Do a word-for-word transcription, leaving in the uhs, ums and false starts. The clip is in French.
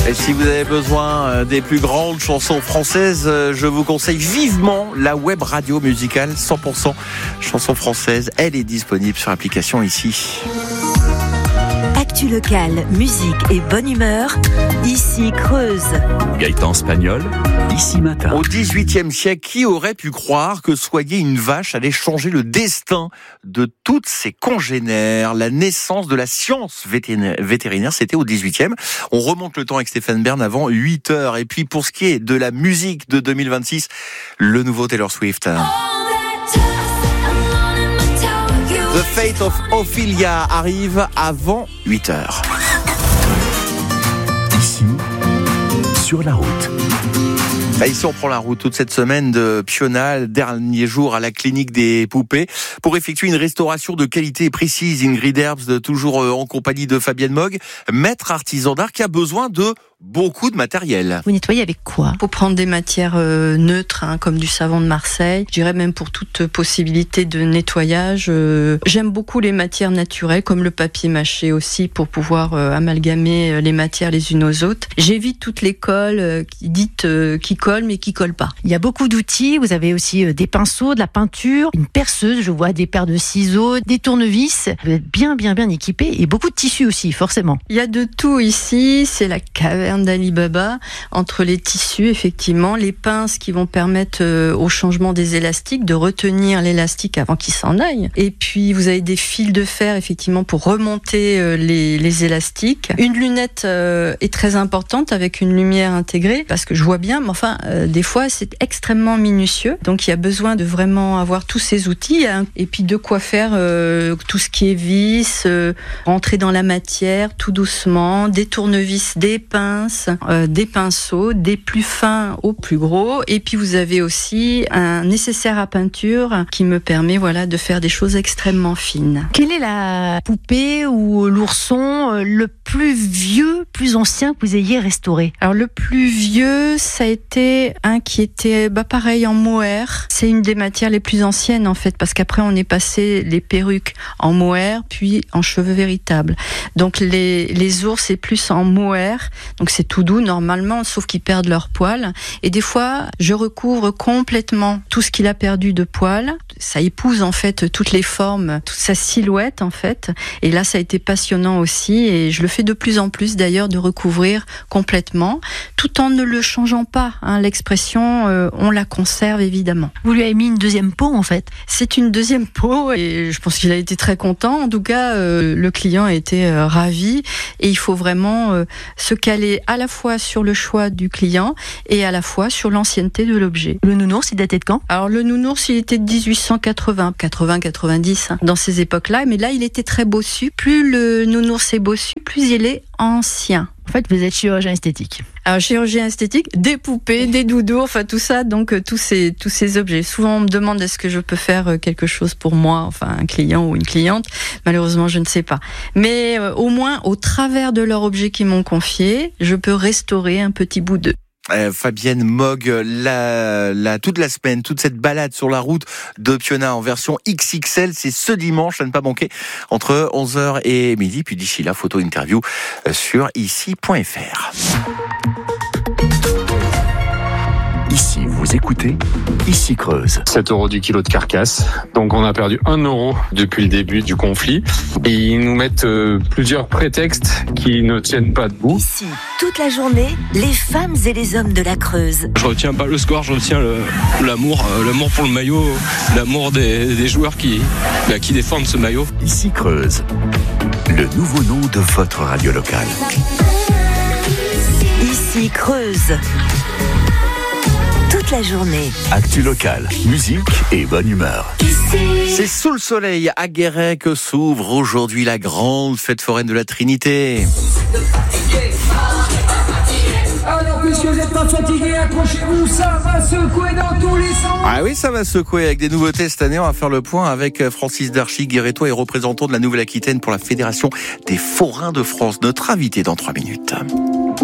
Et si vous avez besoin des plus grandes chansons françaises, je vous conseille vivement la web radio musicale cent pour cent chansons françaises. Elle est disponible sur l'application ici. Actu locale, musique et bonne humeur, ici Creuse. Gaëtan Spagnol, ici matin. Au dix-huitième siècle, qui aurait pu croire que soigner une vache allait changer le destin de toutes ses congénères? La naissance de la science vétérinaire, c'était au dix-huitième. On remonte le temps avec Stéphane Bern avant huit heures. Et puis pour ce qui est de la musique de deux mille vingt-six, le nouveau Taylor Swift. The Fate of Ophelia arrive avant huit heures. Ici, sur la route. Là, ici, on prend la route toute cette semaine de Piona, dernier jour à la clinique des poupées, pour effectuer une restauration de qualité précise. Ingrid Herbst, toujours en compagnie de Fabienne Mogg, maître artisan d'art qui a besoin de beaucoup de matériel. Vous nettoyez avec quoi? Faut prendre des matières euh, neutres, hein, comme du savon de Marseille. Je dirais même pour toute possibilité de nettoyage. Euh, j'aime beaucoup les matières naturelles, comme le papier mâché aussi, pour pouvoir euh, amalgamer les matières les unes aux autres. J'évite toutes les colles euh, qui dites euh, qui collent mais qui collent pas. Il y a beaucoup d'outils. Vous avez aussi euh, des pinceaux, de la peinture, une perceuse. Je vois des paires de ciseaux, des tournevis. Vous êtes bien, bien, bien équipé et beaucoup de tissus aussi, forcément. Il y a de tout ici. C'est la caverne d'Ali Baba, entre les tissus, effectivement, les pinces qui vont permettre euh, au changement des élastiques, de retenir l'élastique avant qu'il s'en aille. Et puis, vous avez des fils de fer, effectivement, pour remonter euh, les, les élastiques. Une lunette euh, est très importante avec une lumière intégrée, parce que je vois bien, mais enfin, euh, des fois, c'est extrêmement minutieux. Donc, il y a besoin de vraiment avoir tous ces outils, hein, et puis de quoi faire euh, tout ce qui est vis, euh, rentrer dans la matière tout doucement, des tournevis, des pinces, Euh, des pinceaux, des plus fins aux plus gros, et puis vous avez aussi un nécessaire à peinture qui me permet voilà de faire des choses extrêmement fines. Quelle est la poupée ou l'ourson euh, le plus vieux, plus ancien que vous ayez restauré? Alors le plus vieux, ça a été un qui était bah pareil en mohair. C'est une des matières les plus anciennes en fait, parce qu'après on est passé les perruques en mohair puis en cheveux véritables. Donc les les ours c'est plus en mohair. Donc c'est tout doux normalement, sauf qu'ils perdent leurs poils. Et des fois, je recouvre complètement tout ce qu'il a perdu de poils. Ça épouse en fait toutes les formes, toute sa silhouette en fait. Et là, ça a été passionnant aussi. Et je le fais de plus en plus d'ailleurs, de recouvrir complètement, tout en ne le changeant pas. Hein, l'expression, euh, on la conserve évidemment. Vous lui avez mis une deuxième peau en fait? C'est une deuxième peau et je pense qu'il a été très content. En tout cas, euh, le client a été euh, ravi. Et il faut vraiment euh, se caler à la fois sur le choix du client et à la fois sur l'ancienneté de l'objet. Le nounours, il datait de quand? Alors le nounours, il était de dix-huit cent quatre-vingts, quatre-vingts, quatre-vingt-dix, hein, dans ces époques-là. Mais là, il était très bossu. Plus le nounours est bossu, plus il est ancien. En fait, vous êtes chirurgien esthétique. Alors, chirurgien esthétique, des poupées, des doudous, enfin tout ça, donc euh, tous ces tous ces objets. Souvent, on me demande est-ce que je peux faire euh, quelque chose pour moi, enfin un client ou une cliente. Malheureusement, je ne sais pas. Mais euh, au moins, au travers de leurs objets qu'ils m'ont confiés, je peux restaurer un petit bout d'eux. Euh, Fabienne Mogg, la, la, toute la semaine, toute cette balade sur la route de Piona en version X X L, c'est ce dimanche, à ne pas manquer, entre onze heures et midi. Puis d'ici là, photo interview sur ici point f r. Ici, vous écoutez Ici Creuse. sept euros du kilo de carcasse. Donc on a perdu un euro depuis le début du conflit. Et ils nous mettent euh, plusieurs prétextes qui ne tiennent pas debout. Ici, toute la journée, les femmes et les hommes de la Creuse. Je retiens pas le score, je retiens le, l'amour, euh, l'amour pour le maillot, l'amour des, des joueurs qui, bah, qui défendent ce maillot. Ici Creuse, le nouveau nom de votre radio locale. Ici Creuse. Toute la journée. Actu locale, musique et bonne humeur. C'est sous le soleil à Guéret que s'ouvre aujourd'hui la grande fête foraine de la Trinité. Alors puisque vous n'êtes pas fatigués, accrochez-vous, ça va secouer dans tous les sens. Ah oui, ça va secouer avec des nouveautés cette année. On va faire le point avec Francis Darchy, guérétois et représentant de la Nouvelle-Aquitaine pour la Fédération des Forains de France. Notre invité dans trois minutes.